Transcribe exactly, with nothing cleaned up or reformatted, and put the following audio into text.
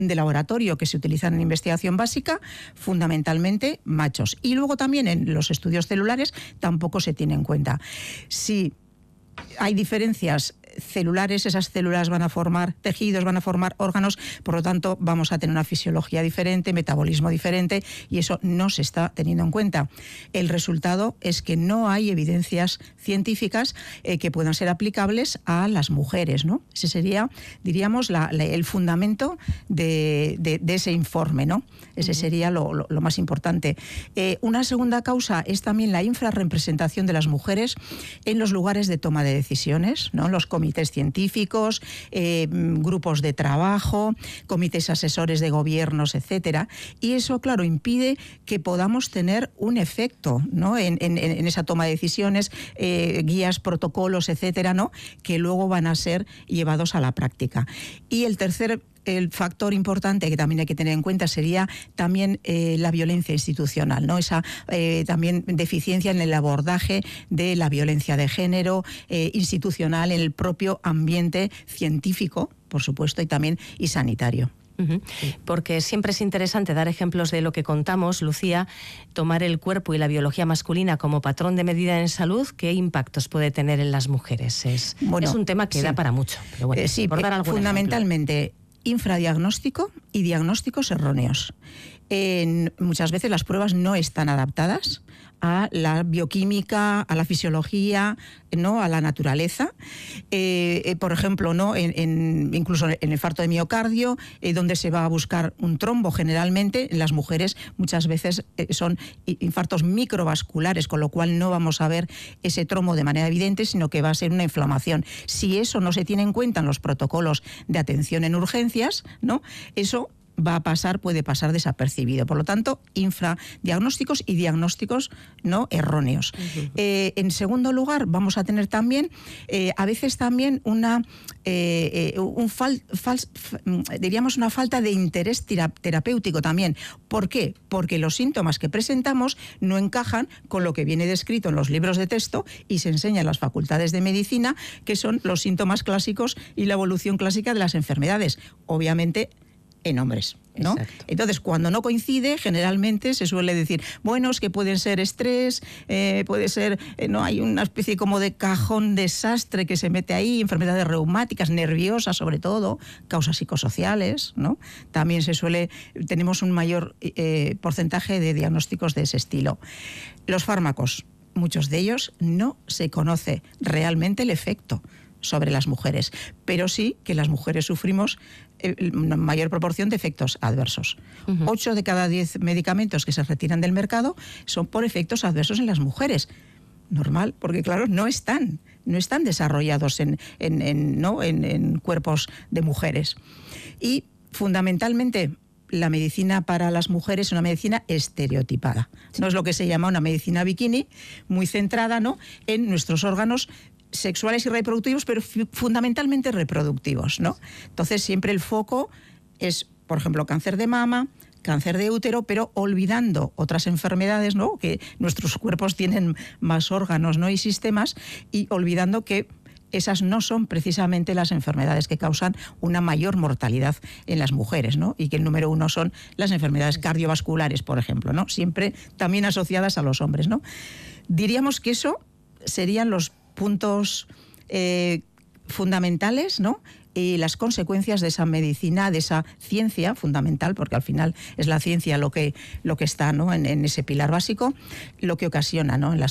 de laboratorio que se utilizan en investigación básica, fundamentalmente machos. Y luego también en los estudios celulares tampoco se tiene en cuenta. Si hay diferencias celulares, esas células van a formar tejidos, van a formar órganos, por lo tanto vamos a tener una fisiología diferente, metabolismo diferente, y eso no se está teniendo en cuenta. El resultado es que no hay evidencias científicas eh, que puedan ser aplicables a las mujeres, ¿no? Ese sería, diríamos, la, la, el fundamento de, de, de ese informe, ¿no? Ese sería lo, lo, lo más importante. Eh, una segunda causa es también la infrarrepresentación de las mujeres en los lugares de toma de decisiones, ¿no? Los comités científicos, eh, grupos de trabajo, comités asesores de gobiernos, etcétera. Y eso, claro, impide que podamos tener un efecto, ¿no? en, en, en esa toma de decisiones, eh, guías, protocolos, etcétera, ¿no? Que luego van a ser llevados a la práctica. Y el tercer El factor importante que también hay que tener en cuenta sería también eh, la violencia institucional, ¿no? Esa eh, también deficiencia en el abordaje de la violencia de género eh, institucional en el propio ambiente científico, por supuesto, y también y sanitario. Uh-huh. Porque siempre es interesante dar ejemplos de lo que contamos, Lucía, tomar el cuerpo y la biología masculina como patrón de medida en salud, ¿qué impactos puede tener en las mujeres? Es, bueno, es un tema que sí. da para mucho. Pero bueno, eh, sí, por dar algún fundamentalmente ejemplo. Infradiagnóstico y diagnósticos erróneos. En, muchas veces las pruebas no están adaptadas a la bioquímica, a la fisiología, ¿no? A la naturaleza. Eh, eh, por ejemplo, ¿no? en, en, incluso en el infarto de miocardio, eh, donde se va a buscar un trombo generalmente, en las mujeres muchas veces eh, son infartos microvasculares, con lo cual no vamos a ver ese trombo de manera evidente, sino que va a ser una inflamación. Si eso no se tiene en cuenta en los protocolos de atención en urgencias, ¿no? Eso va a pasar, puede pasar desapercibido. Por lo tanto, infradiagnósticos y diagnósticos no erróneos. Uh-huh. Eh, en segundo lugar, vamos a tener también, eh, a veces también una, eh, eh, un fal, fal, diríamos una falta de interés terapéutico también. ¿Por qué? Porque los síntomas que presentamos no encajan con lo que viene descrito en los libros de texto y se enseña en las facultades de medicina, que son los síntomas clásicos y la evolución clásica de las enfermedades. Obviamente, en hombres, ¿no? Exacto. Entonces, cuando no coincide, generalmente se suele decir, bueno, es que pueden ser estrés, eh, puede ser, eh, no hay una especie como de cajón desastre que se mete ahí, enfermedades reumáticas, nerviosas sobre todo, causas psicosociales, ¿no? También se suele, tenemos un mayor eh, porcentaje de diagnósticos de ese estilo. Los fármacos, muchos de ellos no se conoce realmente el efecto sobre las mujeres, pero sí que las mujeres sufrimos una mayor proporción de efectos adversos. Uh-huh. Ocho de cada diez medicamentos que se retiran del mercado son por efectos adversos en las mujeres. Normal, porque claro, no están, no están desarrollados en, en, en, ¿no? en, en cuerpos de mujeres. Y fundamentalmente, la medicina para las mujeres es una medicina estereotipada. Sí. No es lo que se llama una medicina bikini, muy centrada, ¿no? en nuestros órganos sexuales y reproductivos, pero fundamentalmente reproductivos, ¿no? Entonces siempre el foco es, por ejemplo, cáncer de mama, cáncer de útero, pero olvidando otras enfermedades, ¿no? Que nuestros cuerpos tienen más órganos, ¿no? y sistemas, y olvidando que esas no son precisamente las enfermedades que causan una mayor mortalidad en las mujeres, ¿no? Y que el número uno son las enfermedades cardiovasculares, por ejemplo, ¿no? Siempre también asociadas a los hombres, ¿no? Diríamos que eso serían los puntos eh, fundamentales, ¿no? Y las consecuencias de esa medicina, de esa ciencia fundamental, porque al final es la ciencia lo que, lo que está, ¿no? en, en ese pilar básico, lo que ocasiona, ¿no? en las